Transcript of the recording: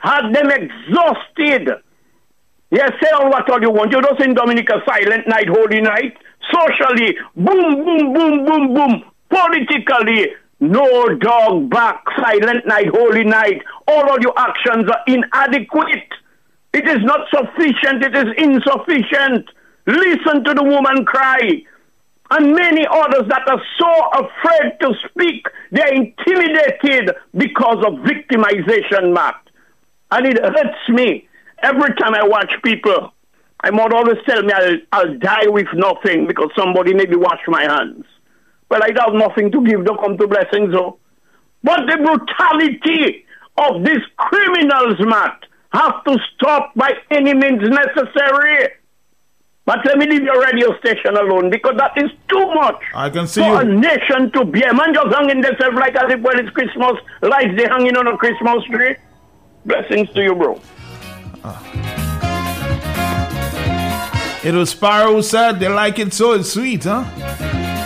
had them exhausted. Yes, say all what all you want. You don't in Dominica silent night, holy night. Socially, boom, boom, boom, boom, boom. Politically, no dog back, silent night, holy night. All of your actions are inadequate. It is not sufficient. It is insufficient. Listen to the woman cry. And many others that are so afraid to speak, they're intimidated because of victimization, Matt. And it hurts me. Every time I watch people, my mother always tell me I'll die with nothing because somebody maybe wash my hands. Well, I have nothing to give to come to blessings, though. But the brutality of these criminals, Matt, have to stop by any means necessary. But let me leave your radio station alone because that is too much. I can see for you. a nation to bear. Man just hanging themselves like as if when it's Christmas, lights they hanging on a Christmas tree. Blessings to you, bro. It was Sparrow who said they like it so it's sweet, huh?